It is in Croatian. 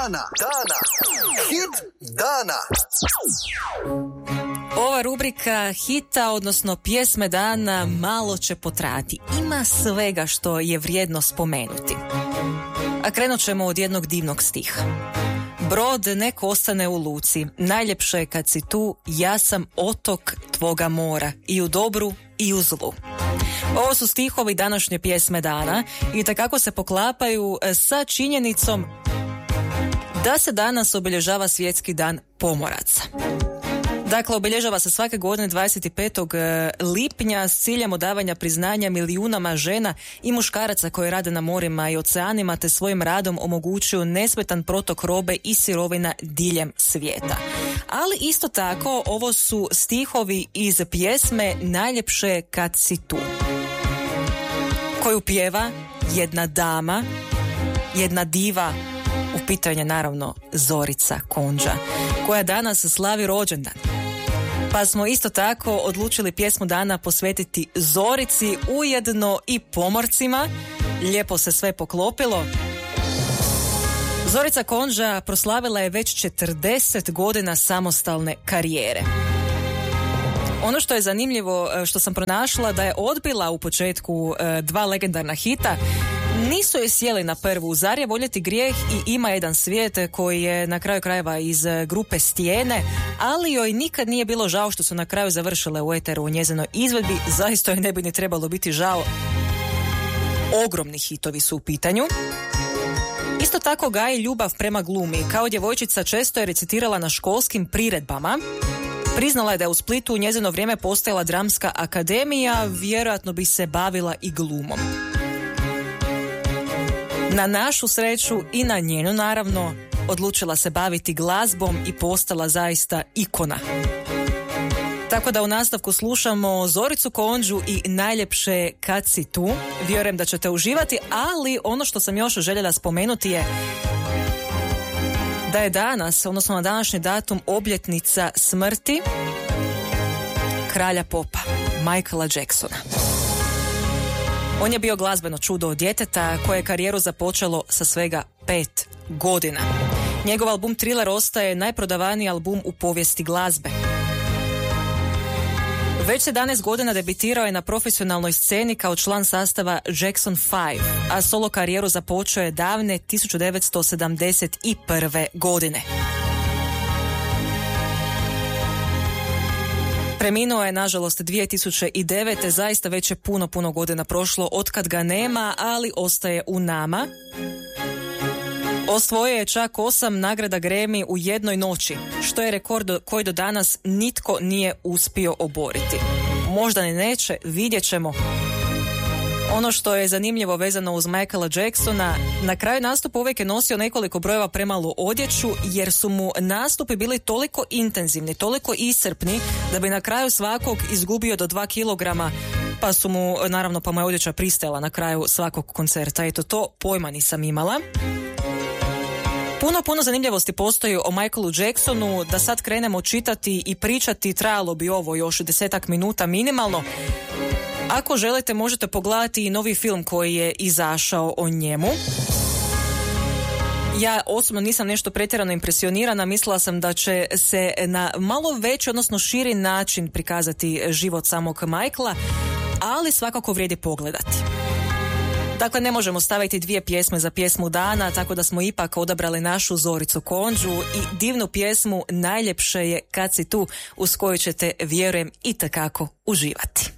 Hit dana. Ova rubrika hita, odnosno pjesme dana, malo će potrajati. Ima svega što je vrijedno spomenuti. A krenut ćemo od jednog divnog stiha. Brod nek ostane u luci, najljepše je kad si tu, ja sam otok tvoga mora, i u dobru i u zlu. Ovo su stihovi današnje pjesme dana i takako se poklapaju sa činjenicom da se danas obilježava Svjetski dan pomoraca. Dakle, obilježava se svake godine 25. lipnja s ciljem odavanja priznanja milijunama žena i muškaraca koji rade na morima i oceanima te svojim radom omogućuju nesmetan protok robe i sirovina diljem svijeta. Ali isto tako, ovo su stihovi iz pjesme Najljepše kad si tu, koju pjeva jedna dama, jedna diva, u pitanju je naravno Zorica Konđa, koja danas slavi rođendan. Pa smo isto tako odlučili pjesmu dana posvetiti Zorici, ujedno i pomorcima. Lijepo se sve poklopilo. Zorica Konđa proslavila je već 40 godina samostalne karijere. Ono što je zanimljivo, što sam pronašla, da je odbila u početku dva legendarna hita. Nisu je sjeli na prvu, Zar je voljeti grijeh i Ima jedan svijet, koji je na kraju krajeva iz grupe Stijene, ali joj nikad nije bilo žao što su na kraju završile u eteru u njezinoj izvedbi. Zaista joj ne bi ni trebalo biti žao. Ogromni hitovi su u pitanju. Isto tako gaji ljubav prema glumi. Kao djevojčica često je recitirala na školskim priredbama. Priznala je da je u Splitu u njezino vrijeme postojala dramska akademija, vjerojatno bi se bavila i glumom. Na našu sreću i na njenu, naravno, odlučila se baviti glazbom i postala zaista ikona. Tako da u nastavku slušamo Zoricu Konđu i Najljepše kad si tu. Vjerujem da ćete uživati, ali ono što sam još željela spomenuti je da je danas, odnosno na današnji datum, obljetnica smrti kralja popa, Michaela Jacksona. On je bio glazbeno čudo od djeteta koje je karijeru započelo sa svega 5 godina. Njegov album Thriller ostaje najprodavaniji album u povijesti glazbe. Već 17 godina debitirao je na profesionalnoj sceni kao član sastava Jackson 5, a solo karijeru započeo je davne 1971. godine. Preminuo je, nažalost, 2009. Zaista već je puno godina prošlo otkad ga nema, ali ostaje u nama. Osvojio je čak 8 nagrada Grammy u jednoj noći, što je rekord koji do danas nitko nije uspio oboriti. Možda ni neće, vidjet ćemo. Ono što je zanimljivo vezano uz Michaela Jacksona, na kraju nastupa uvijek je nosio nekoliko brojeva premalu odjeću, jer su mu nastupi bili toliko intenzivni, toliko iscrpni, da bi na kraju svakog izgubio do 2 kilograma, pa su mu, naravno, pa mu je odjeća pristajala na kraju svakog koncerta. Eto, to pojma nisam imala. Puno zanimljivosti postoji o Michaelu Jacksonu. Da sad krenemo čitati i pričati, trajalo bi ovo još 10 minuta minimalno. Ako želite, možete pogledati i novi film koji je izašao o njemu. Ja osobno nisam nešto pretjerano impresionirana, mislila sam da će se na malo veći, odnosno širi način prikazati život samog Michaela, ali svakako vrijedi pogledati. Dakle, ne možemo staviti 2 pjesme za pjesmu dana, tako da smo ipak odabrali našu Zoricu Konđu i divnu pjesmu Najljepše je kad si tu, uz koju ćete, vjerujem, itekako uživati.